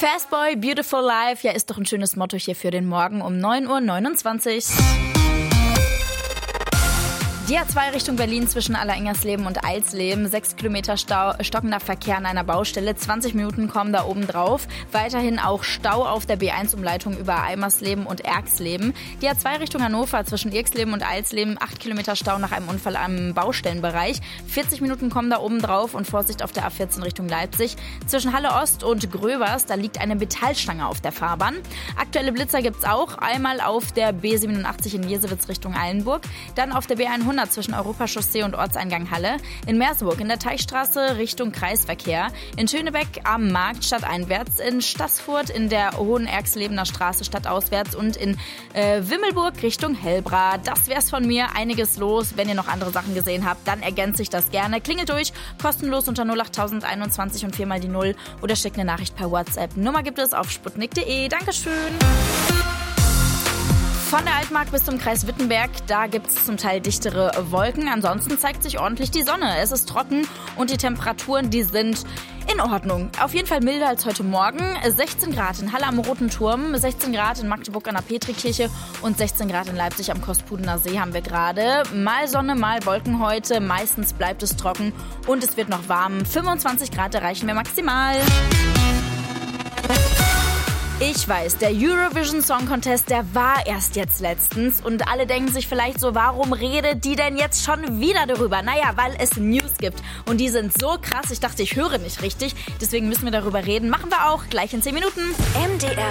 Fastboy, Beautiful Life, ja, ist doch ein schönes Motto hier für den Morgen um 9:29 Uhr. Die A2 Richtung Berlin zwischen Allerengersleben und Eilsleben. 6 Kilometer stockender Verkehr an einer Baustelle. 20 Minuten kommen da oben drauf. Weiterhin auch Stau auf der B1-Umleitung über Eimersleben und Erxleben. Die A2 Richtung Hannover zwischen Irxleben und Eilsleben. 8 Kilometer Stau nach einem Unfall am Baustellenbereich. 40 Minuten kommen da oben drauf und Vorsicht auf der A14 Richtung Leipzig. Zwischen Halle Ost und Gröbers, da liegt eine Metallstange auf der Fahrbahn. Aktuelle Blitzer gibt's auch. Einmal auf der B87 in Jesewitz Richtung Eilenburg. Dann auf der B100 zwischen Europachaussee und Ortseingang Halle, in Merseburg in der Teichstraße Richtung Kreisverkehr, in Schönebeck am Markt stadteinwärts, in Staßfurt in der Hohenerxlebener Straße stadtauswärts und in Wimmelburg Richtung Hellbra. Das wär's von mir, einiges los. Wenn ihr noch andere Sachen gesehen habt, dann ergänze ich das gerne. Klingelt durch, kostenlos unter 08021 und 4 mal die 0 oder schickt eine Nachricht per WhatsApp. Nummer gibt es auf sputnik.de. Dankeschön. Von der Altmark bis zum Kreis Wittenberg, da gibt es zum Teil dichtere Wolken. Ansonsten zeigt sich ordentlich die Sonne. Es ist trocken und die Temperaturen, die sind in Ordnung. Auf jeden Fall milder als heute Morgen. 16 Grad in Halle am Roten Turm, 16 Grad in Magdeburg an der Petrikirche und 16 Grad in Leipzig am Kospudener See haben wir gerade. Mal Sonne, mal Wolken heute. Meistens bleibt es trocken und es wird noch warm. 25 Grad erreichen wir maximal. Ich weiß, der Eurovision Song Contest, der war erst jetzt letztens und alle denken sich vielleicht so, warum redet die denn jetzt schon wieder darüber? Naja, weil es News gibt und die sind so krass, ich dachte, ich höre nicht richtig, deswegen müssen wir darüber reden. Machen wir auch gleich in 10 Minuten. MDR